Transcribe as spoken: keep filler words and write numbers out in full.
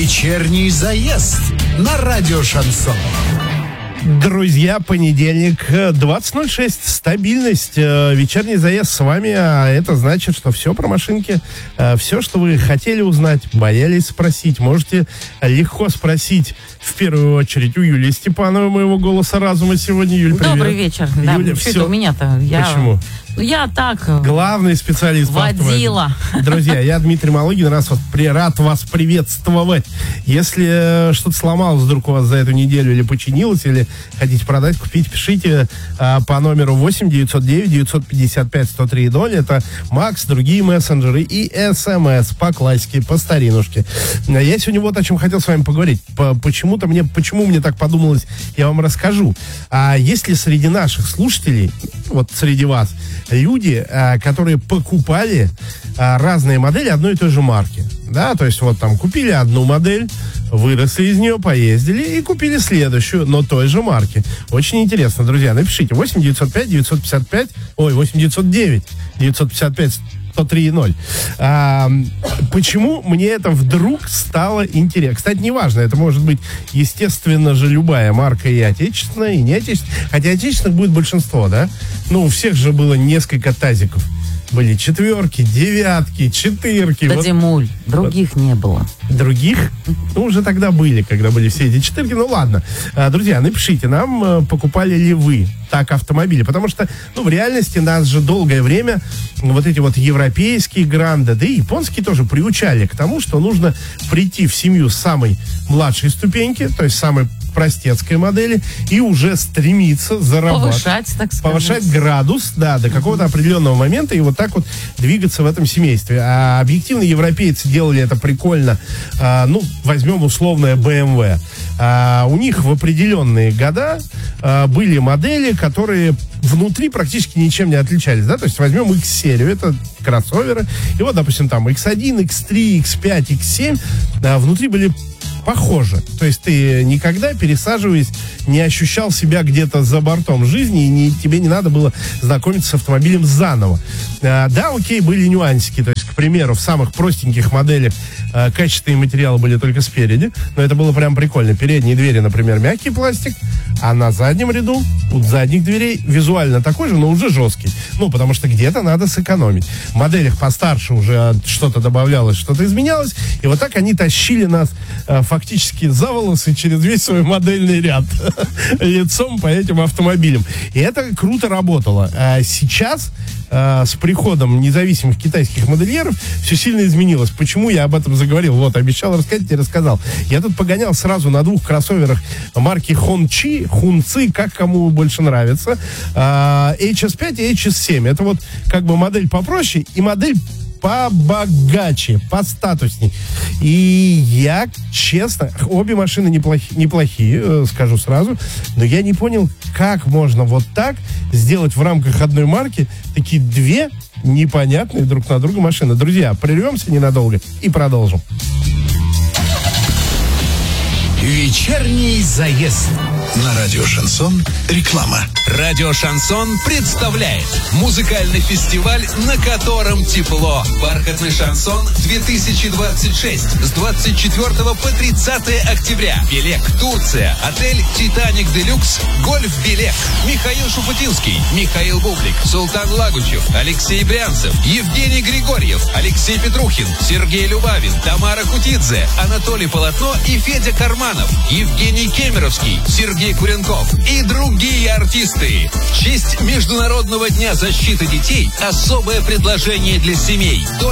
Вечерний заезд на радио «Шансон». Друзья, понедельник, двадцать ноль шесть, стабильность, вечерний заезд с вами, а это значит, что все про машинки, все, что вы хотели узнать, боялись спросить, можете легко спросить, в первую очередь, у Юлии Степановой, моего голоса разума сегодня. Юль, привет. Добрый вечер. Юля, да, все. что это у меня-то? Я... Почему? Я так... Главный специалист по водила. автомобилю. Друзья, я Дмитрий Малыгин, раз вот при, рад вас приветствовать. Если э, что-то сломалось вдруг у вас за эту неделю или починилось, или хотите продать, купить, пишите э, по номеру восемь девятьсот девять девятьсот пятьдесят пять сто три ноль. Это Макс, другие мессенджеры и СМС по классике, по старинушке. Я сегодня вот о чем хотел с вами поговорить. По, почему-то мне, почему мне так подумалось, я вам расскажу. А есть ли среди наших слушателей, вот среди вас, люди, а, которые покупали а, разные модели одной и той же марки, да, то есть вот там купили одну модель, выросли из нее, поездили и купили следующую, но той же марки. Очень интересно, друзья, напишите восемь девятьсот пять девятьсот пятьдесят пять, ой, восемь девятьсот девять девятьсот пятьдесят пять сто три ноль. А, почему мне это вдруг стало интересно? Кстати, неважно, это может быть, естественно же, любая марка, и отечественная, и не отечественная. Хотя отечественных будет большинство, да? Ну, у всех же было несколько тазиков. Были четверки, девятки, четырки. Да, вот. Димуль, других вот. Не было. Других? Ну, уже тогда были, когда были все эти четырки. Ну, ладно. А, друзья, напишите нам, покупали ли вы так автомобили. Потому что, ну, в реальности нас же долгое время вот эти вот европейские гранды, да и японские тоже приучали к тому, что нужно прийти в семью с самой младшей ступеньки, то есть самой простецкой модели, и уже стремиться зарабатывать. Повышать, так сказать. Повышать градус, да, до какого-то определенного момента, и вот так вот двигаться в этом семействе. А объективно европейцы делали это прикольно. А, ну, возьмем условное бэ эм вэ. А, у них в определенные года а, были модели, которые внутри практически ничем не отличались, да, то есть возьмем X-серию, это кроссоверы, и вот, допустим, там икс один, икс три, икс пять, икс семь, а, внутри были похоже. То есть ты никогда, пересаживаясь, не ощущал себя где-то за бортом жизни, и не, тебе не надо было знакомиться с автомобилем заново. А, да, окей, были нюансики. То есть, к примеру, в самых простеньких моделях а, качественные материалы были только спереди, но это было прям прикольно. Передние двери, например, мягкий пластик, а на заднем ряду у задних дверей визуально такой же, но уже жесткий. Ну, потому что где-то надо сэкономить. В моделях постарше уже что-то добавлялось, что-то изменялось, и вот так они тащили нас а, фактически за волосы через весь свой модельный ряд лицом по этим автомобилям. И это круто работало. А сейчас а, с приходом независимых китайских модельеров все сильно изменилось. Почему я об этом заговорил? Вот, обещал рассказать и рассказал. Я тут погонял сразу на двух кроссоверах марки Хончи, Хунци, как кому больше нравится. А, эйч эс пять и эйч эс семь. Это вот как бы модель попроще и модель побогаче, постатусней. И я, честно, обе машины неплохи, неплохие, скажу сразу, но я не понял, как можно вот так сделать в рамках одной марки такие две непонятные друг на друга машины. Друзья, прервемся ненадолго и продолжим. Вечерний заезд на радио «Шансон». Реклама. Радио «Шансон» представляет музыкальный фестиваль, на котором тепло. Бархатный шансон две тысячи двадцать шесть с двадцать четвёртого по тридцатое октября. Белек, Турция. Отель «Титаник Делюкс». Гольф Белек. Михаил Шуфутинский, Михаил Бублик, Султан Лагучев, Алексей Брянцев, Евгений Григорьев, Алексей Петрухин, Сергей Любавин, Тамара Кутидзе, Анатолий Полотно и Федя Карманов, Евгений Кемеровский, Сергей Куренков и другие артисты. В честь Международного дня защиты детей особое предложение для семей.